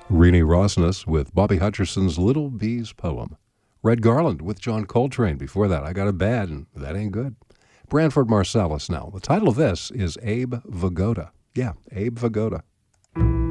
Renee Rosnes with Bobby Hutcherson's Little Bee's Poem. Red Garland with John Coltrane. Before that, I Got a Bad, and that ain't good. Branford Marsalis now. The title of this is Abe Vigoda. Yeah, Abe Vigoda.